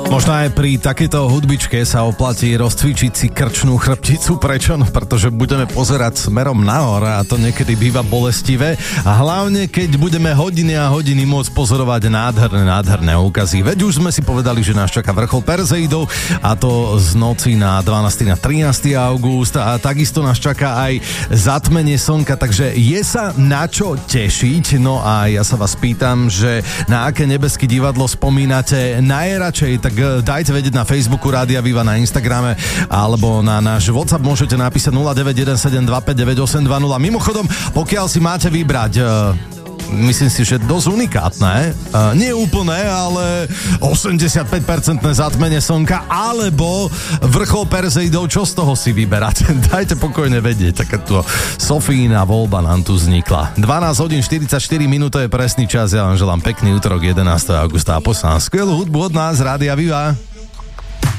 Možno aj pri takejto hudbičke sa oplatí rozcvičiť si krčnú chrbticu. Prečo? No, pretože budeme pozerať smerom nahor a to niekedy býva bolestivé. A hlavne, keď budeme hodiny a hodiny môcť pozorovať nádherné úkazy. Veď už sme si povedali, že nás čaká vrchol Perzeidov a to z noci na 12. na 13. august a takisto nás čaká aj zatmenie slnka, takže je sa na čo tešiť. No a ja sa vás pýtam, že na aké nebeské divadlo spomínate najradšej, tak dajte vedieť na Facebooku Rádia Viva, na Instagrame alebo na náš WhatsApp môžete napísať 0917259820. Mimochodom, pokiaľ si máte vybrať myslím si, že dosť unikátne, nie úplné, ale 85% zatmenie slnka alebo vrchol Perzeidov, čo z toho si vyberáte? Dajte pokojne vedieť, takáto Sofína voľba nám tu vznikla. 12:44 to je presný čas, ja vám želám pekný útorok 11. augusta a poslám skvelú hudbu od nás Rádia Viva.